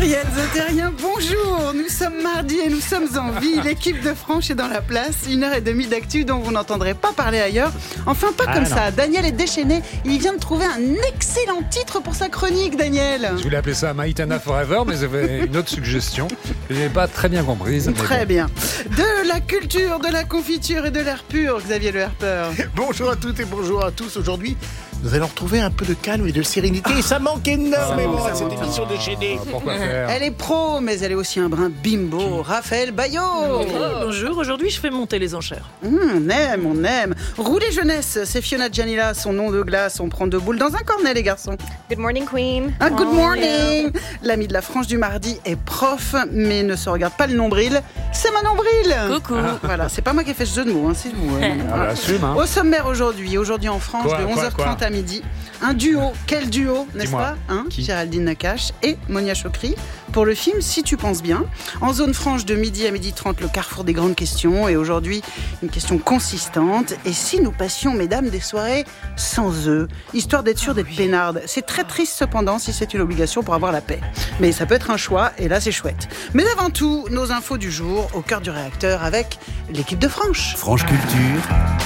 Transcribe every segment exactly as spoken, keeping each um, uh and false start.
Muriel Zotérien, bonjour. Nous sommes mardi et nous sommes en vie. L'équipe de Franche est dans la place. Une heure et demie d'actu dont vous n'entendrez pas parler ailleurs. Enfin, pas ah, comme non. ça. Daniel est déchaîné. Il vient de trouver un excellent titre pour sa chronique, Daniel. Je voulais appeler ça Maïtana Forever, mais j'avais une autre suggestion. Je n'ai pas très bien comprise. Très bon. bien. De la culture, de la confiture et de l'air pur, Xavier Le Herpeur. Bonjour à toutes et bonjour à tous. Aujourd'hui, nous allons retrouver un peu de calme et de sérénité. Et ça manque énormément oh, à cette émission déchaînée. Pourquoi faire ? Elle est pro, mais elle est aussi un brin bimbo. Raphaël Baillot. Oh, bonjour, aujourd'hui je fais monter les enchères. Mmh, on aime, on aime. Rouler jeunesse, c'est Fiona Gianilla, son nom de glace. On prend deux boules dans un cornet, les garçons. Good morning, Queen. Ah, good oh, morning. Yeah. L'ami de la Franche du mardi est prof, mais ne se regarde pas le nombril. C'est ma nombril. Coucou. Ah, voilà, c'est pas moi qui ai fait ce jeu de mots, hein, c'est vous. Hein. Ah, bah, assume, hein. Au sommaire aujourd'hui, aujourd'hui en France, quoi, de onze heures trente quoi, quoi à midi, un duo, quel duo, n'est-ce Dis-moi. pas hein Qui Géraldine Nakache et Monia Chokri pour le film Si tu penses bien. En zone franche de midi à midi trente, le carrefour des grandes questions. Et aujourd'hui, une question consistante. Et si nous passions, mesdames, des soirées sans eux, histoire d'être sûr d'être peinarde. C'est très triste cependant si c'est une obligation pour avoir la paix. Mais ça peut être un choix et là c'est chouette. Mais avant tout, nos infos du jour au cœur du réacteur avec l'équipe de Franche. Franche Culture.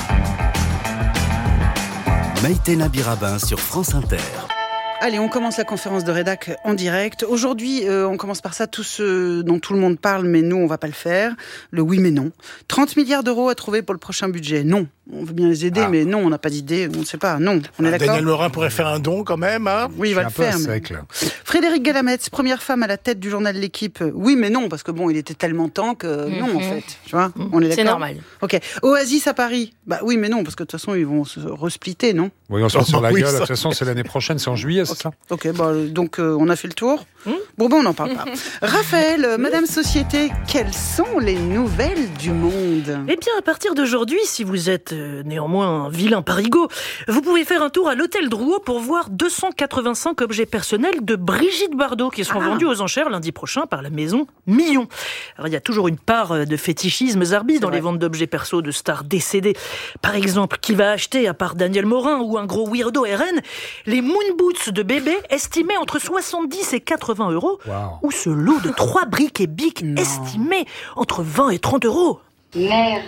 Maïtena Birabin sur France Inter. Allez, on commence la conférence de rédac en direct. Aujourd'hui, euh, on commence par ça, tout ce dont tout le monde parle, mais nous, on va pas le faire. Le oui, mais non. trente milliards d'euros à trouver pour le prochain budget. Non. On veut bien les aider, ah. mais non, on n'a pas d'idée. On ne sait pas. Non. On est ah, d'accord. Daniel Morin pourrait faire un don quand même, hein. Oui, il va le faire. Sec, mais... Frédéric Galametz, première femme à la tête du journal L'Équipe. Oui, mais non, parce que bon, il était tellement temps que mm-hmm. non, en fait. Tu vois, mm-hmm. on est d'accord. C'est normal. Ok. Oasis à Paris. Bah oui, mais non, parce que de toute façon, ils vont se resplitter, non? Oui, on se oh, sur la oui, gueule. Ça... De toute façon, c'est l'année prochaine, c'est en juillet, c'est okay. ça? Ok, bah, donc euh, on a fait le tour. Mmh. Bon, ben on n'en parle pas. Raphaël, euh, Madame Société, quelles sont les nouvelles du monde? Eh bien, à partir d'aujourd'hui, si vous êtes euh, néanmoins un vilain parigot, vous pouvez faire un tour à l'hôtel Drouot pour voir deux cent quatre-vingt-cinq objets personnels de Brigitte Bardot qui seront ah. vendus aux enchères lundi prochain par la maison Millon. Alors, il y a toujours une part de fétichisme zarbi dans vrai. Les ventes d'objets perso de stars décédées. Par exemple, qui va acheter, à part Daniel Morin ou un gros weirdo R N, les moon boots de bébé estimés entre soixante-dix et quatre-vingts euros, wow. ou ce lot de trois briques et bics estimés entre vingt et trente euros. Merde.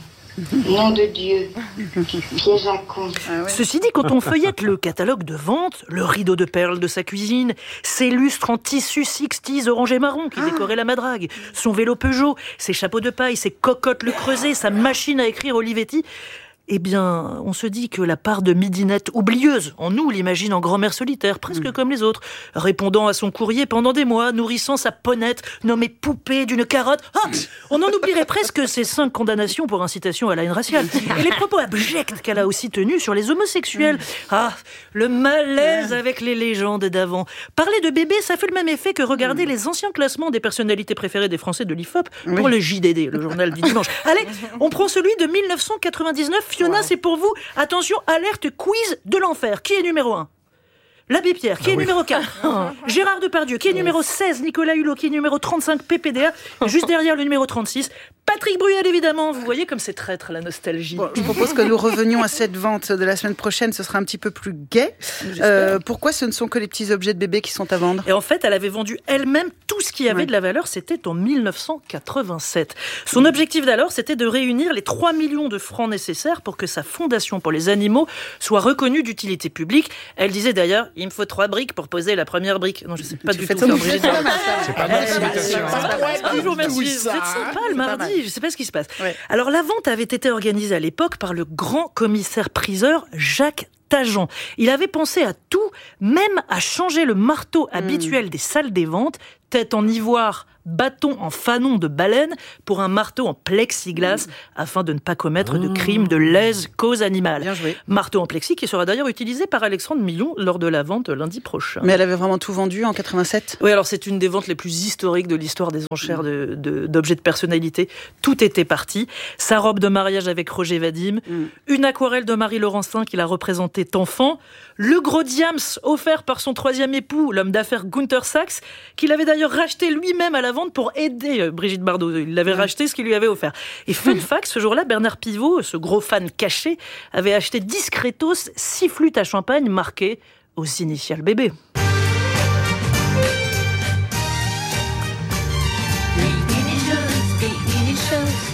Nom de Dieu, piège à con. Ah ouais. Ceci dit, quand on feuillette le catalogue de vente, le rideau de perles de sa cuisine, ses lustres en tissu sixties orange et marron qui ah. décoraient la madrague, son vélo Peugeot, ses chapeaux de paille, ses cocottes Le Creuset, sa machine à écrire Olivetti... Eh bien, on se dit que la part de midinette oublieuse, en nous, l'imagine en grand-mère solitaire, presque mmh. comme les autres, répondant à son courrier pendant des mois, nourrissant sa ponette, nommée poupée d'une carotte. Ah, on en oublierait presque ses cinq condamnations pour incitation à la haine raciale. Et les propos abjects qu'elle a aussi tenus sur les homosexuels. Ah, le malaise avec les légendes d'avant. Parler de bébé, ça fait le même effet que regarder mmh. les anciens classements des personnalités préférées des Français de l'I F O P pour oui. le J D D, le journal du dimanche. Allez, on prend celui de dix-neuf cent quatre-vingt-dix-neuf. Fiona, wow. c'est pour vous. Attention, alerte quiz de l'enfer. Qui est numéro un? L'abbé Pierre, qui ah est oui. numéro quatre. Gérard Depardieu, qui est numéro seize. Nicolas Hulot, qui est numéro trente-cinq. P P D A, juste derrière le numéro trente-six. Patrick Bruel, évidemment. Vous voyez comme c'est traître, la nostalgie. Bon, je propose que nous revenions à cette vente de la semaine prochaine. Ce sera un petit peu plus gai. Euh, pourquoi ce ne sont que les petits objets de bébé qui sont à vendre? Et en fait, elle avait vendu elle-même tout ce qui avait ouais. de la valeur. C'était en dix-neuf cent quatre-vingt-sept. Son objectif d'alors, c'était de réunir les trois millions de francs nécessaires pour que sa fondation pour les animaux soit reconnue d'utilité publique. Elle disait d'ailleurs, il me faut trois briques pour poser la première brique. Non, je sais pas tu du tout. C'est pas mal, cette imitation. Bonjour, merci. Vous êtes sympa le mardi. Je ne sais pas ce qui se passe. Ouais. Alors, la vente avait été organisée à l'époque par le grand commissaire-priseur Jacques Tajan. Il avait pensé à tout, même à changer le marteau mmh. habituel des salles des ventes, tête en ivoire, bâton en fanon de baleine, pour un marteau en plexiglas, mmh. afin de ne pas commettre mmh. de crime de lèse cause animale. Bien joué. Marteau en plexi qui sera d'ailleurs utilisé par Alexandre Millon lors de la vente lundi prochain. Mais elle avait vraiment tout vendu en quatre-vingt-sept? Oui, alors c'est une des ventes les plus historiques de l'histoire des enchères mmh. de, de, d'objets de personnalité. Tout était parti. Sa robe de mariage avec Roger Vadim, mmh. une aquarelle de Marie Laurencin qui la représentait enfant, le gros diams offert par son troisième époux, l'homme d'affaires Gunther Sachs, qu'il avait d'ailleurs racheté lui-même à la vente pour aider Brigitte Bardot. Il l'avait mmh. racheté ce qu'il lui avait offert. Et fun fact, ce jour-là, Bernard Pivot, ce gros fan caché, avait acheté discretos six flûtes à champagne marquées aux initiales bébé.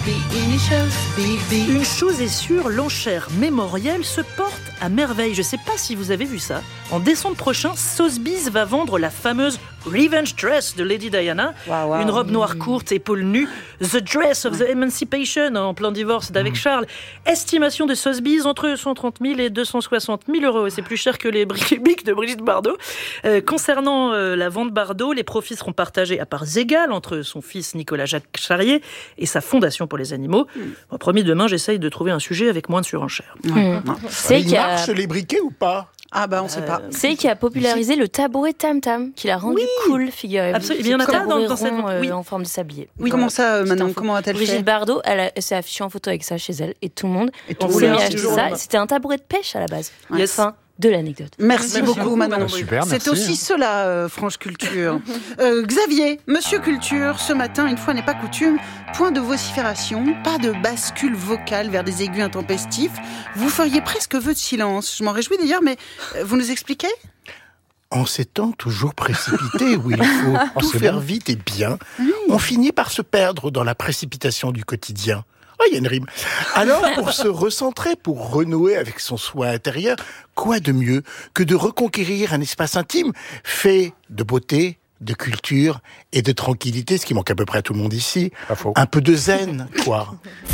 the initials, B B. Une chose est sûre, l'enchère mémorielle se porte à merveille. Je sais pas si vous avez vu ça. En décembre prochain, Sotheby's va vendre la fameuse Revenge Dress de Lady Diana. Wow, wow. Une robe noire courte, épaules nues. The Dress of the Emancipation, en plein divorce d'avec Charles. Estimation de Sotheby's entre cent trente mille et deux cent soixante mille euros. C'est plus cher que les bics de Brigitte Bardot. Euh, concernant euh, la vente Bardot, les profits seront partagés à parts égales entre son fils Nicolas Jacques Charrier et sa fondation pour les animaux. Bon, promis, demain, j'essaye de trouver un sujet avec moins de surenchère. Mmh. C'est Il qui a... marche les briquets ou pas? Ah bah on sait pas. C'est qui a popularisé le tabouret Tam Tam, qui l'a rendu Oui. cool, figurez-vous. Absolument. Il y en a C'est pas dans- tabouret dans cette- rond, euh, oui. en forme de sablier. Oui, comment ça, euh, Petite Manon, info. comment a-t-elle Brigitte fait? Bardot, elle, a- elle s'est affichée en photo avec ça chez elle, et tout le monde, Et tout on le s'est monde mis a à acheté acheter le ça. jour. C'était un tabouret de pêche à la base. Yes. Fin de l'anecdote. Merci, Merci beaucoup, beaucoup, Manon. Manon. Super, C'est merci. aussi cela, euh, Franche Culture. Euh, Xavier, Monsieur Culture, ce matin, une fois n'est pas coutume, point de vocifération, pas de bascule vocale vers des aigus intempestifs. Vous feriez presque vœu de silence. Je m'en réjouis d'ailleurs, mais euh, vous nous expliquez? En ces temps toujours précipités, où il faut tout c'est faire bon. vite et bien, on finit par se perdre dans la précipitation du quotidien. Ah, il y a une rime. Alors, pour se recentrer, pour renouer avec son soi intérieur, quoi de mieux que de reconquérir un espace intime fait de beauté, de culture et de tranquillité, ce qui manque à peu près à tout le monde ici. Pas faux. Un peu de zen, quoi.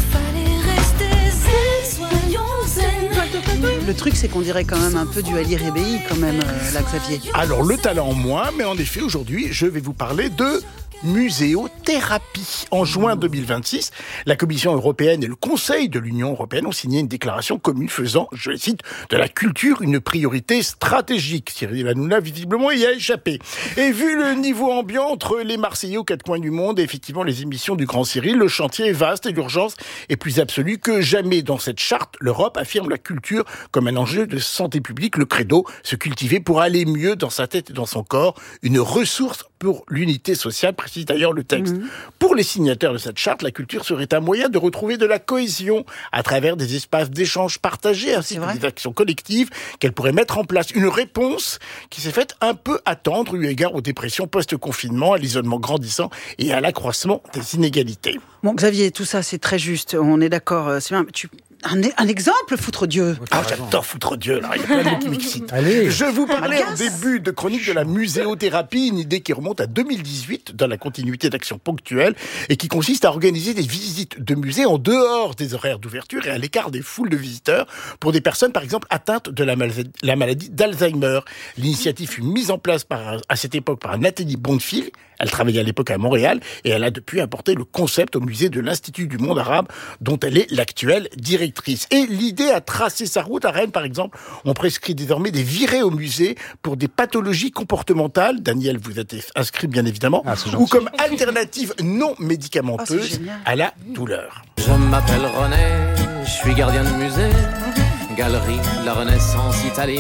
Le truc, c'est qu'on dirait quand même un peu du Ali Rébéi, quand même, euh, là, Xavier. Alors, le talent en moins, mais en effet, aujourd'hui, je vais vous parler de muséothérapie. En juin deux mille vingt-six, la Commission européenne et le Conseil de l'Union européenne ont signé une déclaration commune faisant, je le cite, de la culture une priorité stratégique. Cyril Hanouna, visiblement, y a échappé. Et vu le niveau ambiant entre les Marseillais aux quatre coins du monde et effectivement les émissions du Grand Cyril, le chantier est vaste et l'urgence est plus absolue que jamais. Dans cette charte, l'Europe affirme la culture comme un enjeu de santé publique, le credo, se cultiver pour aller mieux dans sa tête et dans son corps, une ressource pour l'unité sociale, précise d'ailleurs le texte. Mmh. Pour les signataires de cette charte, la culture serait un moyen de retrouver de la cohésion à travers des espaces d'échange partagés ainsi que des actions collectives qu'elle pourrait mettre en place. Une réponse qui s'est faite un peu attendre eu égard aux dépressions post-confinement, à l'isolement grandissant et à l'accroissement des inégalités. Bon, Xavier, tout ça, c'est très juste. On est d'accord. C'est bien. Tu... Un, un exemple, foutre Dieu. Ah, j'adore foutre Dieu, là. Il y a plein de mots qui m'excitent. Allez. Je vous parlais en début de chronique de la muséothérapie, une idée qui remonte à deux mille dix-huit, dans la continuité d'actions ponctuelles, et qui consiste à organiser des visites de musées en dehors des horaires d'ouverture et à l'écart des foules de visiteurs pour des personnes, par exemple, atteintes de la maladie, la maladie d'Alzheimer. L'initiative fut mise en place par, à cette époque par Nathalie Bonfil. Elle travaillait à l'époque à Montréal et elle a depuis apporté le concept au musée de l'Institut du monde arabe dont elle est l'actuelle directrice. Et l'idée a tracé sa route. À Rennes, par exemple, on prescrit désormais des virées au musée pour des pathologies comportementales. Daniel, vous êtes inscrit bien évidemment. Ah, ou comme alternative non médicamenteuse oh, à la douleur. Je m'appelle René, je suis gardien de musée, galerie de la Renaissance italienne.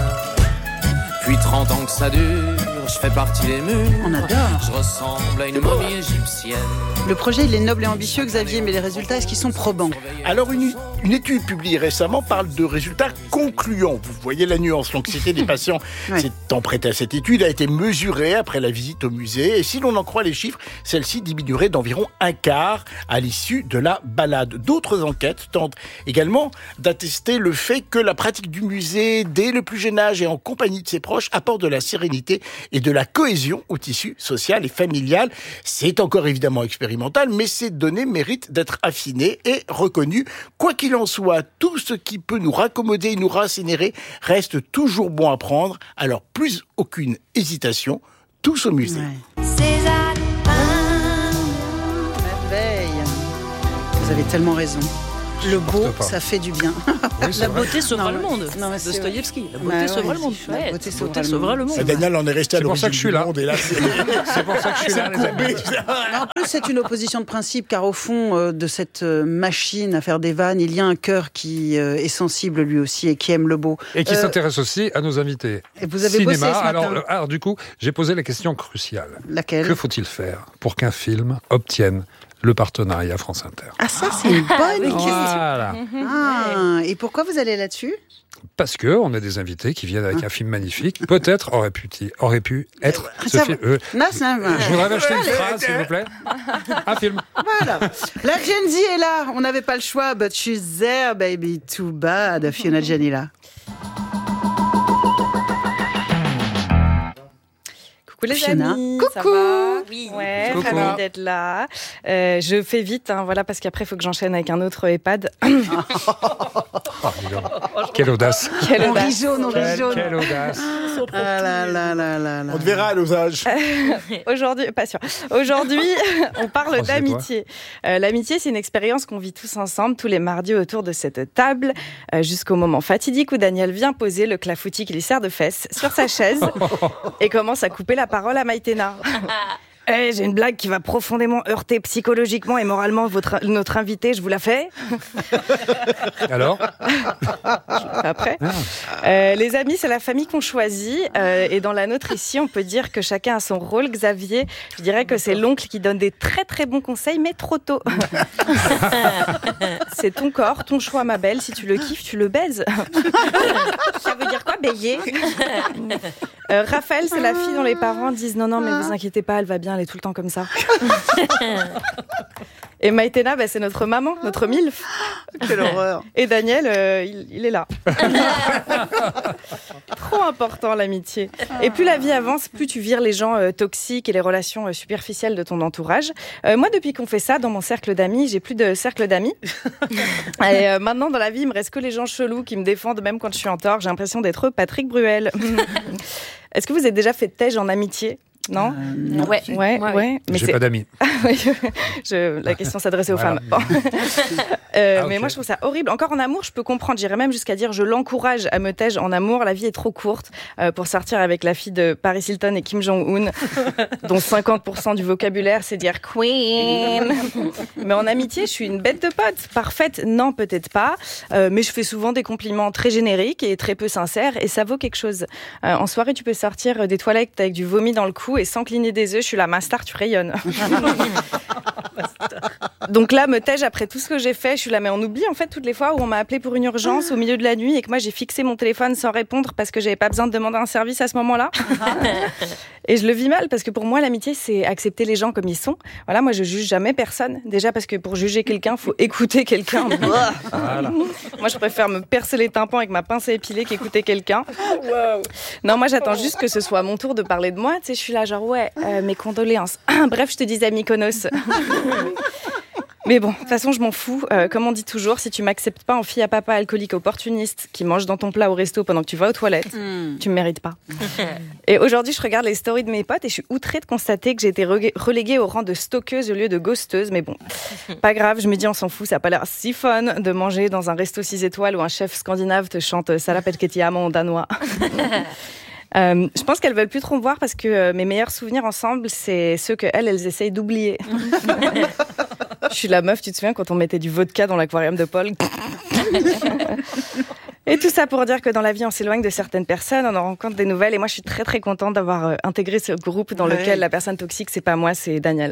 Depuis trente ans que ça dure, je fais partie des murs. On adore. Je ressemble à une momie égyptienne. Le projet, il est noble et ambitieux, Xavier, mais les résultats, est-ce qu'ils sont probants? Alors, une, une étude publiée récemment parle de résultats concluants. Vous voyez la nuance. L'anxiété des patients ouais. s'étant prêtée à cette étude a été mesurée après la visite au musée. Et si l'on en croit les chiffres, celle-ci diminuerait d'environ un quart à l'issue de la balade. D'autres enquêtes tentent également d'attester le fait que la pratique du musée, dès le plus jeune âge et en compagnie de ses proches, apporte de la sérénité et de la cohésion au tissu social et familial. C'est encore évidemment expérimental, mais ces données méritent d'être affinées et reconnues. Quoi qu'il en soit, tout ce qui peut nous raccommoder et nous racinérer reste toujours bon à prendre. Alors, plus aucune hésitation, tous au musée. Ouais. Merveille. Vous avez tellement raison. Le beau, ça fait du bien. Oui, La vrai. beauté sauvera Non, le monde. non, mais c'est Dostoïevski. La beauté Ouais, sauvera ouais, le monde. la beauté sauvera beauté le sauvera le monde. monde. Et Daniel en est resté à C'est pour ça l'origine que je suis du là. monde, et là, c'est... C'est pour ça que je suis là, les amis. En plus, c'est une opposition de principe, car au fond euh, de cette euh, machine à faire des vannes, il y a un cœur qui euh, est sensible lui aussi et qui aime le beau. Et qui Euh, s'intéresse aussi à nos invités. Et vous avez Cinéma. bossé ce matin. alors, le- alors, du coup, j'ai posé la question cruciale. Laquelle? Que faut-il faire pour qu'un film obtienne le partenariat France Inter. Ah ça, c'est une bonne question. Voilà. Ah, et pourquoi vous allez là-dessus ? Parce que on a des invités qui viennent avec un film magnifique. Peut-être aurait pu, aurait pu être Ah, ce ça film. va. Euh, Non, c'est un- je voudrais acheter une Allez. phrase, s'il vous plaît. Un film. Voilà. La Gen Z est là. On n'avait pas le choix. But she's there, baby. Too bad. Fiona Gianilla. Coucou les Fiona. amis, ça Coucou. va Oui. Ouais, Coucou. ravi d'être là. Euh, je fais vite, hein, voilà, parce qu'après il faut que j'enchaîne avec un autre EHPAD. Oh, dis donc. Quelle audace. Quelle On audace. rit jaune, on rit Quelle, jaune. quelle audace. Ah là là là là là. On te verra à l'osage. Aujourd'hui, pas sûr. Aujourd'hui, on parle Oh, c'est d'amitié. Euh, L'amitié, c'est une expérience qu'on vit tous ensemble, tous les mardis autour de cette table, euh, jusqu'au moment fatidique où Daniel vient poser le clafoutis qui lui sert de fesse sur sa chaise et commence à couper la parole à Maïtena. Eh, j'ai une blague qui va profondément heurter psychologiquement et moralement votre, notre invité, je vous la fais. Alors Après. Ah. Euh, les amis, c'est la famille qu'on choisit. Euh, et dans la nôtre ici, on peut dire que chacun a son rôle. Xavier, je dirais que c'est l'oncle qui donne des très très bons conseils, mais trop tôt. C'est ton corps, ton choix, ma belle. Si tu le kiffes, tu le baises. Ça veut dire quoi, bailler? euh, Raphaël, c'est la fille dont les parents disent non, non, mais vous inquiétez pas, elle va bien, elle est tout le temps comme ça. Et Maïtena, bah, c'est notre maman, notre milf. Quelle horreur. Et Daniel, euh, il, il est là. Trop important l'amitié. Et plus la vie avance, plus tu vires les gens euh, toxiques et les relations euh, superficielles de ton entourage. Euh, moi, depuis qu'on fait ça, dans mon cercle d'amis, j'ai plus de cercle d'amis. Et euh, maintenant, dans la vie, il me reste que les gens chelous qui me défendent même quand je suis en tort. J'ai l'impression d'être Patrick Bruel. Est-ce que vous avez déjà fait de tège en amitié ? Non, Euh, non. Ouais. ouais, ouais. Ouais, Mais J'ai c'est- pas d'amis. Oui, je- la question s'adressait aux Voilà. femmes. Bon. Euh, Ah, Mais ok. moi, je trouve ça horrible. Encore en amour, je peux comprendre. J'irais même jusqu'à dire je l'encourage à me tège en amour. La vie est trop courte euh, pour sortir avec la fille de Paris Hilton et Kim Jong-un, dont cinquante pour cent du vocabulaire, c'est dire Queen. Mais en amitié, je suis une bête de pote. Parfaite, non, peut-être pas. Euh, mais je fais souvent des compliments très génériques et très peu sincères. Et ça vaut quelque chose. Euh, en soirée, tu peux sortir des toilettes avec du vomi dans le cou et sans cligner des yeux. Je suis la master, tu rayonnes. Donc là, me tège après tout ce que j'ai fait, je suis là, mais on oublie en fait toutes les fois où on m'a appelé pour une urgence au milieu de la nuit et que moi j'ai fixé mon téléphone sans répondre parce que j'avais pas besoin de demander un service à ce moment-là. Et je le vis mal parce que pour moi l'amitié c'est accepter les gens comme ils sont. Voilà, moi je juge jamais personne. Déjà parce que pour juger quelqu'un, faut écouter quelqu'un. Voilà. Moi je préfère me percer les tympans avec ma pince à épiler qu'écouter quelqu'un. Non, moi j'attends juste que ce soit mon tour de parler de moi. Tu sais, je suis là genre ouais, euh, mes condoléances. Bref, je te disais Mykonos. Mais bon, de toute façon, je m'en fous. Euh, comme on dit toujours, si tu m'acceptes pas en fille à papa alcoolique opportuniste qui mange dans ton plat au resto pendant que tu vas aux toilettes, Mm. tu me mérites pas. Et aujourd'hui, je regarde les stories de mes potes et je suis outrée de constater que j'ai été reléguée- reléguée au rang de stalkeuse au lieu de ghosteuse. Mais bon, pas grave, je me dis on s'en fout, ça a pas l'air si fun de manger dans un resto six étoiles où un chef scandinave te chante Salapelketiamo en danois. Euh, je pense qu'elles veulent plus trop me voir parce que euh, mes meilleurs souvenirs ensemble, c'est ceux que elles, elles essayent d'oublier. Je suis la meuf, tu te souviens quand on mettait du vodka dans l'aquarium de Paul? Et tout ça pour dire que dans la vie, on s'éloigne de certaines personnes, on en rencontre des nouvelles. Et moi, je suis très très contente d'avoir euh, intégré ce groupe dans Ouais. lequel la personne toxique, c'est pas moi, c'est Daniel.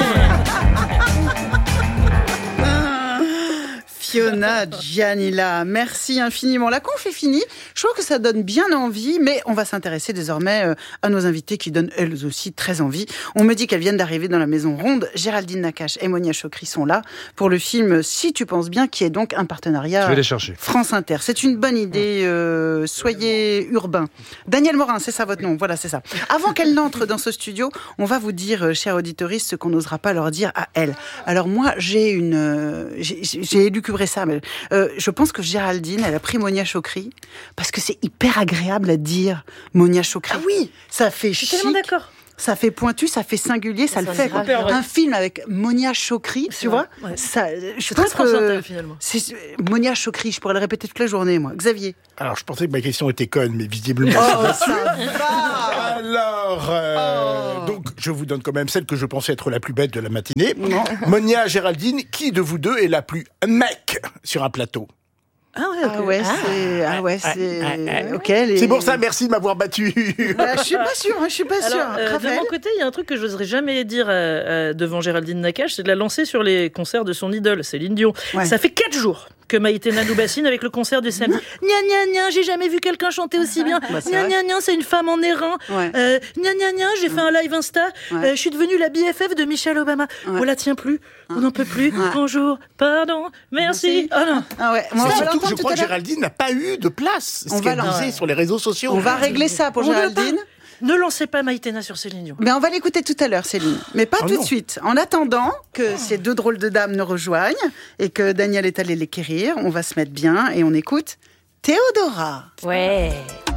Fiona Gianilla, merci infiniment. La conf est finie. Je trouve que ça donne bien envie, mais on va s'intéresser désormais euh, à nos invités qui donnent elles aussi très envie. On me dit qu'elles viennent d'arriver dans la maison ronde. Géraldine Nakache et Monia Chokri sont là pour le film Si tu penses bien, qui est donc un Je partenariat vais les chercher. France Inter. C'est une bonne idée. Euh, soyez urbain. Daniel Morin, c'est ça votre nom. Voilà, c'est ça. Avant qu'elle n'entre dans ce studio, on va vous dire, euh, chers auditoristes, ce qu'on n'osera pas leur dire à elle. Alors moi, j'ai une, euh, j'ai, j'ai élucubré ça, mais euh, je pense que Géraldine, elle a pris Monia Chokri parce que c'est hyper agréable à dire Monia Chokri. Ah oui, ça fait Je suis chic. tellement d'accord. Ça fait pointu, ça fait singulier, ça, Ça le sonne fait. grave quoi. bien. Un film avec Monia Chokri, C'est tu vrai, vois, ouais. ça, je C'est pense très France Inter, que finalement. c'est Monia Chokri, je pourrais le répéter toute la journée, moi. Xavier. Alors, je pensais que ma question était conne, mais visiblement. Oh, ça va. Alors, euh, Oh. donc, je vous donne quand même celle que je pensais être la plus bête de la matinée. Non. Monia, Géraldine, qui de vous deux est la plus mec sur un plateau? Ah ouais, Ah ouais, c'est... Ah ouais, c'est... Ok, les- C'est pour ça, merci de m'avoir battu. Bah, je suis pas sûre, hein, je suis pas sûre. Alors, euh, de Raphaël mon côté, il y a un truc que je n'oserais jamais dire euh, euh, devant Géraldine Nakache, c'est de la lancer sur les concerts de son idole, Céline Dion. Ouais. Ça fait quatre jours que Maïtena nous bassine avec le concert du samedi. Gna gna gna, j'ai jamais vu quelqu'un chanter aussi bien. Bah, c'est Gna vrai. gna gna, c'est une femme en airain. Ouais. Euh, gna gna gna, j'ai fait un live Insta. Ouais. Euh, je suis devenue la B F F de Michelle Obama. Ouais. On la tient plus, on n'en peut plus. Bonjour, pardon, merci. Merci. Oh non. Ah ouais, moi, on Mais va surtout, l'entendre je tout crois à que l'heure. Géraldine n'a pas eu de place. On Ce va qu'elle l'en- disait sur les réseaux sociaux. On va régler ça pour On ne Géraldine. pas- Ne lancez pas Maïtena sur Céline Dion. Mais on va l'écouter tout à l'heure, Céline. Mais pas Oh tout non. de suite. En attendant que ces deux drôles de dames nous rejoignent et que Daniel est allé les quérir, on va se mettre bien et on écoute Théodora. Ouais.